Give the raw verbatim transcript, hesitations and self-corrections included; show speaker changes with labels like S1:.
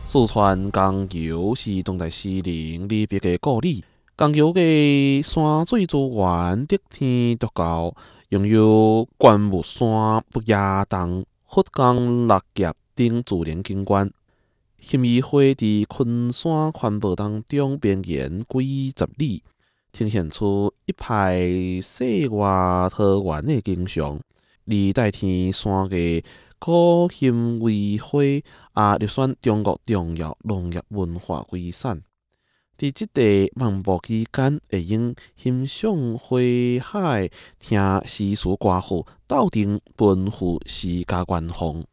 S1: 四川江油是当代诗人李白的故里。江油的山水资源得天独厚，拥有灌木山、不夜洞、佛冈落叶等自然景观。欣宜花伫昆山环抱当中边沿几十里，呈现出一派世外桃源的景象。而代天山嘅古欣宜花也入选中国重要农业文化遗产。伫即地漫步期间，会用欣赏花海，听诗词歌赋，斗阵奔赴诗家远方。